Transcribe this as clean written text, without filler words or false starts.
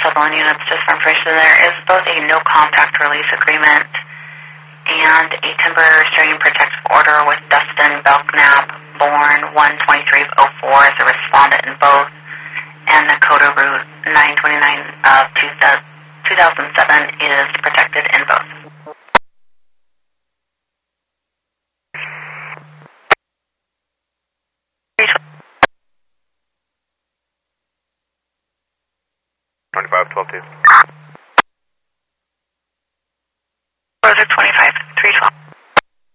Sutherland units, just for information, there is both a no compact release agreement and a temporary restraining protective order with Dustin Belknap, born 1/23/04, as a respondent in both, and Nakota Route 929 of 2007 is protected in both. $25-12-2.